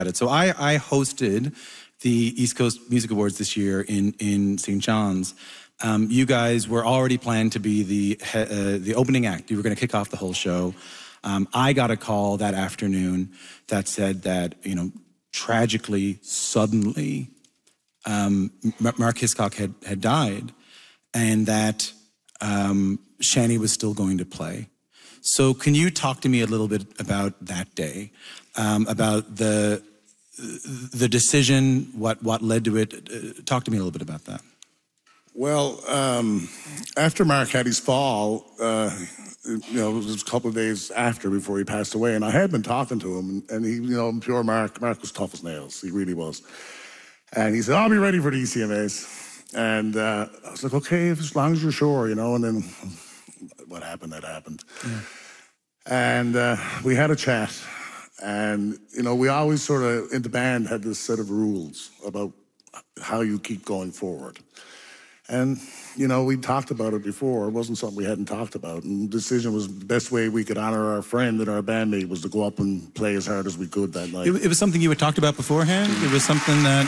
it. So I hosted the East Coast Music Awards this year in St. John's. You guys were already planned to be the opening act. You were going to kick off the whole show. I got a call that afternoon that said that, tragically, suddenly, Mark Hiscock had died, and that Shani was still going to play. So can you talk to me a little bit about that day, about the decision, what led to it? Talk to me a little bit about that. Well, after Mark had his fall, it was a couple of days before he passed away, and I had been talking to him, and he, pure Mark was tough as nails. He really was. And he said, I'll be ready for the ECMAs. And I was like, okay, as long as you're sure, and then what happened, that happened. Yeah. And we had a chat, and, we always sort of, in the band, had this set of rules about how you keep going forward. And, we talked about it before. It wasn't something we hadn't talked about. And the decision was the best way we could honor our friend and our bandmate was to go up and play as hard as we could that night. It was something you had talked about beforehand? It was something that,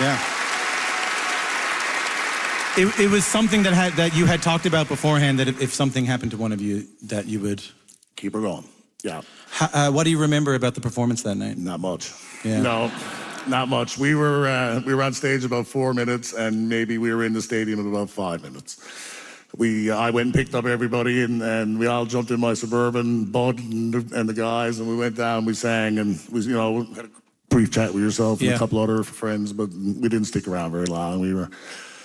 It was something that you had talked about beforehand, that if something happened to one of you, that you would... Keep her going, yeah. What do you remember about the performance that night? Not much. Yeah. No. Not much. We were on stage about 4 minutes, and maybe we were in the stadium in about 5 minutes. I went and picked up everybody, and we all jumped in my Suburban, Bud and the guys, and we went down, we sang, and we had a brief chat with yourself and a couple other friends, but we didn't stick around very long. We were,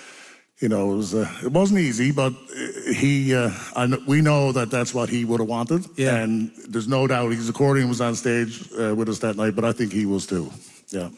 it wasn't easy, but we know that that's what he would have wanted, and there's no doubt his accordion was on stage with us that night, but I think he was too. Yeah.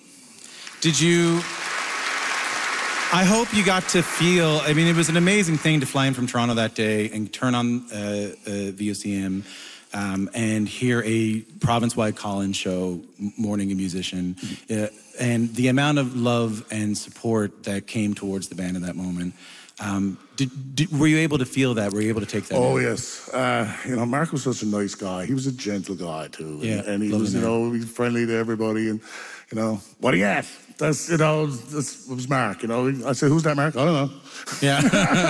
I hope you got to feel, it was an amazing thing to fly in from Toronto that day and turn on VOCM and hear a province-wide call-in show, Morning a Musician, and the amount of love and support that came towards the band in that moment. Were you able to feel that? Were you able to take that? Oh, yes. Mark was such a nice guy. He was a gentle guy, too. Yeah, and he was, he was friendly to everybody. And, what do you have? This was Mark, I said, who's that, Mark? I don't know. Yeah.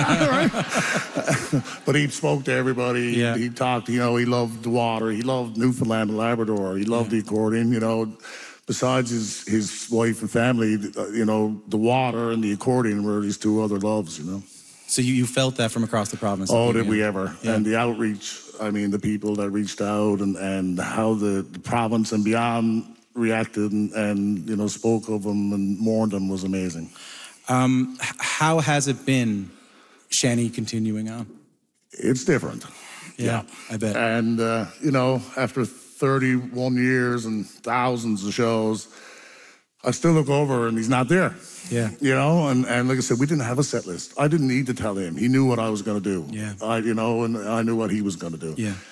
But he spoke to everybody. Yeah. He talked, he loved the water. He loved Newfoundland and Labrador. He loved the accordion, Besides his wife and family, the water and the accordion were his two other loves, So you felt that from across the province? Oh, did we ever. Yeah. And the outreach, the people that reached out and how the province and beyond reacted and spoke of him and mourned him was amazing. How has it been, Shani, continuing on? It's different. Yeah, I bet. And, after 31 years and thousands of shows, I still look over and he's not there. Yeah. And like I said, we didn't have a set list. I didn't need to tell him. He knew what I was going to do. Yeah. And I knew what he was going to do. Yeah.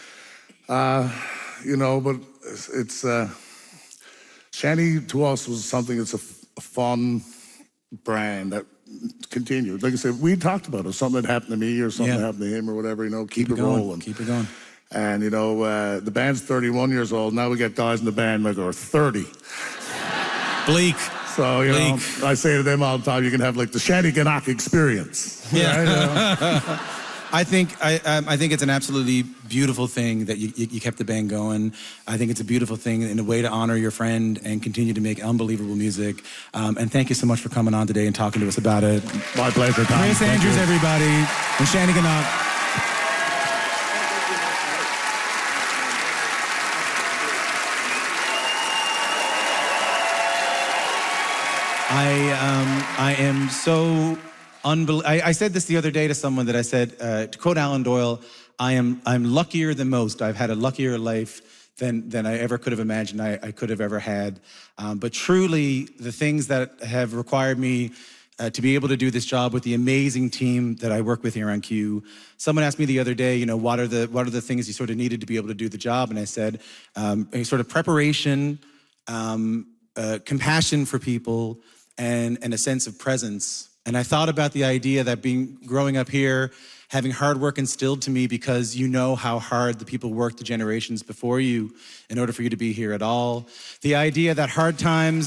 But it's Shani to us was something that's a fun brand that continued. Like I said, we talked about it. Something that happened to me or something that happened to him or whatever, keep it rolling. Keep it going. And, the band's 31 years old. Now we get guys in the band that are 30. Bleak. So, I say to them all the time, you can have like the Shani Gannock experience. Yeah. Right? I think it's an absolutely beautiful thing that you kept the band going. I think it's a beautiful thing in a way to honor your friend and continue to make unbelievable music. And thank you so much for coming on today and talking to us about it. My pleasure, Tom. Chris Andrews, everybody, and Shani Gannock. I am so I said this the other day to someone that I said, to quote Alan Doyle, I'm luckier than most. I've had a luckier life than I ever could have imagined I could have ever had. But truly, the things that have required me to be able to do this job with the amazing team that I work with here on Q. Someone asked me the other day, what are the things you sort of needed to be able to do the job? And I said, a sort of preparation, compassion for people, and a sense of presence. And I thought about the idea that growing up here, having hard work instilled to me because you know how hard the people worked the generations before you in order for you to be here at all. The idea that hard times